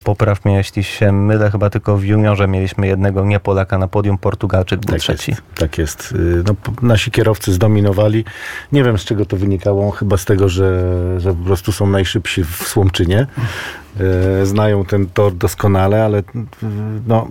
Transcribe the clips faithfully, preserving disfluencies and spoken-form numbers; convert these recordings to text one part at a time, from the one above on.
Popraw mnie, jeśli się mylę, chyba tylko w juniorze mieliśmy jednego nie Polaka na podium, Portugalczyk był tak trzeci. Jest, tak jest. No, nasi kierowcy zdominowali. Nie wiem, z czego to wynikało. Chyba z tego, że, że po prostu są najszybsi w Słomczynie. Znają ten tor doskonale, ale no...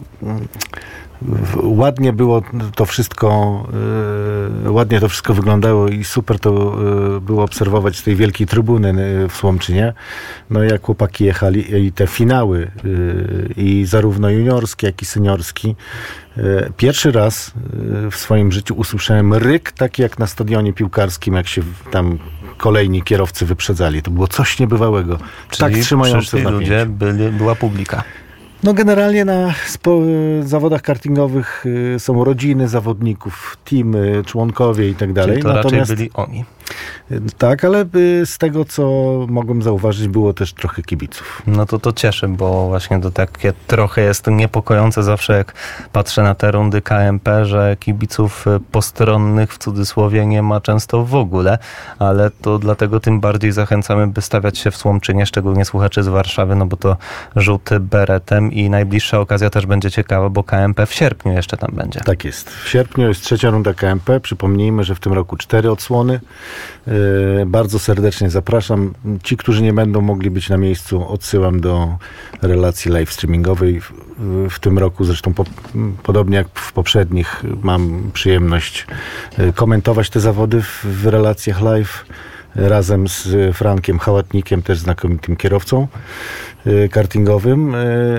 Ładnie było to wszystko, yy, ładnie to wszystko wyglądało i super to yy, było obserwować z tej wielkiej trybuny w Słomczynie. No jak chłopaki jechali i te finały yy, i zarówno juniorski, jak i seniorski. Yy, pierwszy raz yy, w swoim życiu usłyszałem ryk, taki jak na stadionie piłkarskim, jak się tam kolejni kierowcy wyprzedzali. To było coś niebywałego. Czyli tak trzymające w ludzie, napięciu. byli, była publika. No generalnie na spo, zawodach kartingowych y, są rodziny zawodników, teamy, członkowie i tak dalej. Czyli to Natomiast, raczej byli oni. Y, tak, ale y, z tego, co mogłem zauważyć, było też trochę kibiców. No to to cieszy, bo właśnie to takie trochę jest niepokojące zawsze, jak patrzę na te rundy K M P, że kibiców postronnych w cudzysłowie nie ma często w ogóle, ale to dlatego tym bardziej zachęcamy, by stawiać się w Słomczynie, szczególnie słuchaczy z Warszawy, no bo to żółty beretem i najbliższa okazja też będzie ciekawa, bo K M P w sierpniu jeszcze tam będzie. Tak jest. W sierpniu jest trzecia runda K M P. Przypomnijmy, że w tym roku cztery odsłony. Yy, bardzo serdecznie zapraszam. Ci, którzy nie będą mogli być na miejscu, odsyłam do relacji live streamingowej. W, w tym roku zresztą po, podobnie jak w poprzednich mam przyjemność komentować te zawody w, w relacjach live razem z Frankiem Hałatnikiem, też znakomitym kierowcą kartingowym,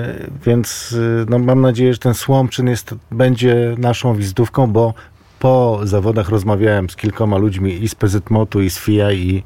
więc no, mam nadzieję, że ten Słomczyn jest, będzie naszą wizytówką, bo po zawodach rozmawiałem z kilkoma ludźmi i z P Z Motu, i z F I A i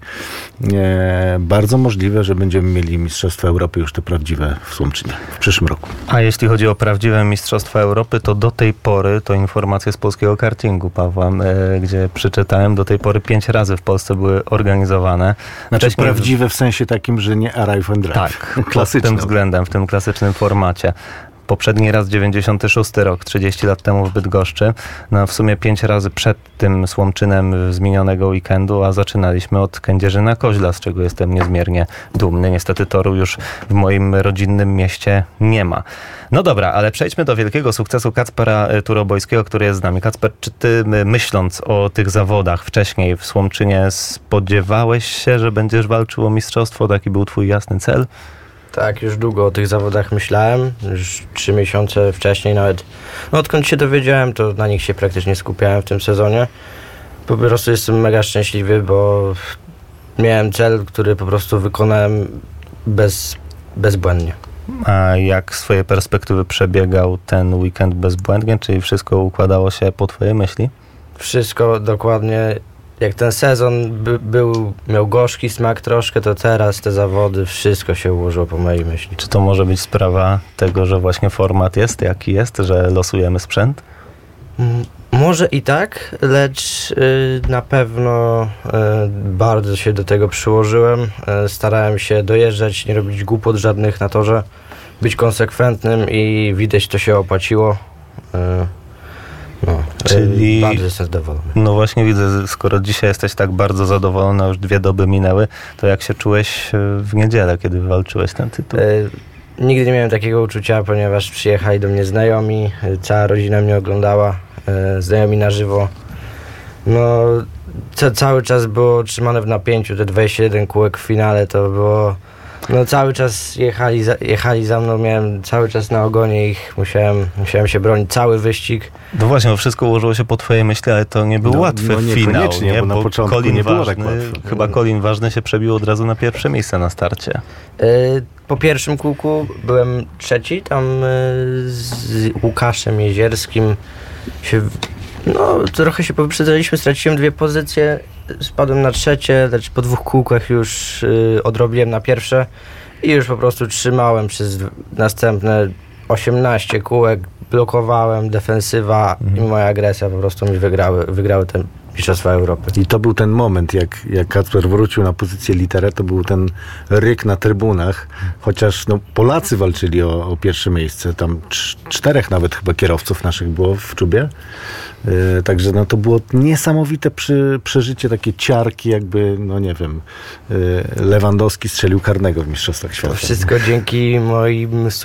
e, bardzo możliwe, że będziemy mieli Mistrzostwa Europy już te prawdziwe w Słomczynie w przyszłym roku. A jeśli chodzi o prawdziwe Mistrzostwa Europy, to do tej pory, to informacje z polskiego kartingu, Pawła, e, gdzie przeczytałem, do tej pory pięć razy w Polsce były organizowane. Znaczy Wcześniej... prawdziwe w sensie takim, że nie Arrive and Drive. Tak, klasyczne. pod tym względem, w tym klasycznym formacie. Poprzedni raz dziewięćdziesiąty szósty rok, trzydzieści lat temu w Bydgoszczy. No w sumie pięć razy przed tym Słomczynem z minionego weekendu, a zaczynaliśmy od Kędzierzyna-Koźla, z czego jestem niezmiernie dumny. Niestety toru już w moim rodzinnym mieście nie ma. No dobra, ale przejdźmy do wielkiego sukcesu Kacpera Turobojskiego, który jest z nami. Kacper, czy ty, myśląc o tych zawodach wcześniej w Słomczynie, spodziewałeś się, że będziesz walczył o mistrzostwo? Taki był twój jasny cel? Tak, już długo o tych zawodach myślałem, już trzy miesiące wcześniej nawet. No odkąd się dowiedziałem, to na nich się praktycznie skupiałem w tym sezonie. Po prostu jestem mega szczęśliwy, bo miałem cel, który po prostu wykonałem bez, bezbłędnie. A jak z twojej perspektywy przebiegał ten weekend bezbłędnie? Czyli wszystko układało się po twojej myśli? Wszystko dokładnie. Jak ten sezon by, był, miał gorzki smak troszkę, to teraz te zawody, wszystko się ułożyło po mojej myśli. Czy to może być sprawa tego, że właśnie format jest jaki jest, że losujemy sprzęt? Mm, może i tak, lecz y, na pewno y, bardzo się do tego przyłożyłem. Y, starałem się dojeżdżać, nie robić głupot żadnych na torze, być konsekwentnym i widać, to się opłaciło. Y, No, Czyli bardzo jestem zadowolony. No właśnie widzę, skoro dzisiaj jesteś tak bardzo zadowolony, a już dwie doby minęły, to jak się czułeś w niedzielę, kiedy wywalczyłeś ten tytuł? E, nigdy nie miałem takiego uczucia, ponieważ przyjechali do mnie znajomi, cała rodzina mnie oglądała, e, znajomi na żywo. No, ca- cały czas było trzymane w napięciu, te dwadzieścia jeden kółek w finale to było... No cały czas jechali za, jechali za mną, miałem cały czas na ogonie ich, musiałem, musiałem się bronić, cały wyścig. No właśnie, bo wszystko ułożyło się po twojej myśli, ale to nie był no, łatwy no finał, nie? Bo na bo początku Colin nie było Ważny, tak łatwo. chyba Colin Ważny się przebił od razu na pierwsze miejsce na starcie. Po pierwszym kółku byłem trzeci, tam z Łukaszem Jezierskim się, no trochę się powyprzedzaliśmy, straciłem dwie pozycje, spadłem na trzecie, lecz po dwóch kółkach już odrobiłem na pierwsze i już po prostu trzymałem przez następne osiemnaście kółek, blokowałem, defensywa mhm. i moja agresja po prostu mi wygrały, wygrały ten Mistrzostwa Europy. I to był ten moment, jak, jak Kacper wrócił na pozycję litera, to był ten ryk na trybunach, chociaż no, Polacy walczyli o, o pierwsze miejsce, tam cz- czterech nawet chyba kierowców naszych było w Czubie, yy, także no, to było niesamowite przy, przeżycie, takie ciarki, jakby, no nie wiem, yy, Lewandowski strzelił karnego w Mistrzostwach Świata. To wszystko dzięki moim